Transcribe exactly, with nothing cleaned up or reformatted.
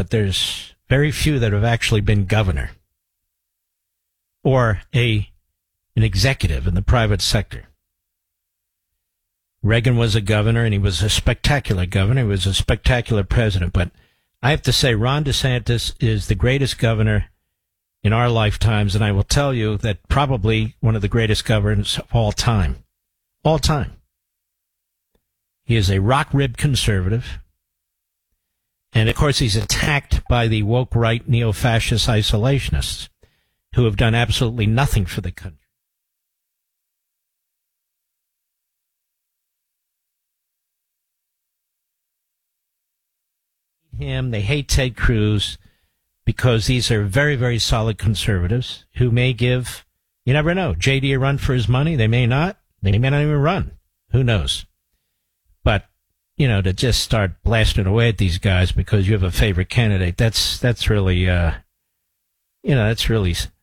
but there's very few that have actually been governor or a an executive in the private sector. Reagan was a governor, and he was a spectacular governor. He was a spectacular president. But I have to say, Ron DeSantis is the greatest governor in our lifetimes, and I will tell you that probably one of the greatest governors of all time. All time. He is a rock-ribbed conservative. And, of course, he's attacked by the woke right neo-fascist isolationists who have done absolutely nothing for the country. Him, they hate Ted Cruz because these are very, very solid conservatives who may give, you never know, J D a run for his money. They may not. They may not even run. Who knows? But, you know, to just start blasting away at these guys because you have a favorite candidate, that's that's really, uh, you know, that's really